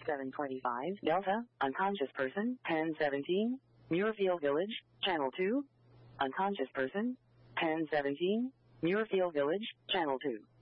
725 Delta, unconscious person, 1017, Muirfield Village, Channel 2. Unconscious person, 1017, Muirfield Village, Channel 2.